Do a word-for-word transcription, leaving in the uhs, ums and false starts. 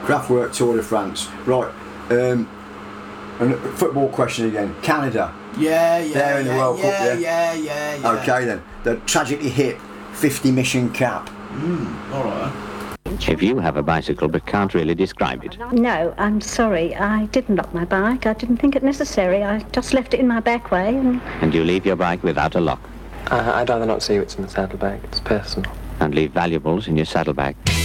Kraftwerk Tour de France. Right. Um, and football question again. Canada. Yeah, yeah, They're in yeah, the World yeah, Cup, yeah? yeah, yeah, yeah. Okay then. The tragically hit fifty mission cap. Mm, all right. If you have a bicycle but can't really describe it. No, I'm sorry. I didn't lock my bike. I didn't think it necessary. I just left it in my back way. And, And you leave your bike without a lock. Uh, I'd rather not see what's in the saddlebag. It's personal. And leave valuables in your saddlebag.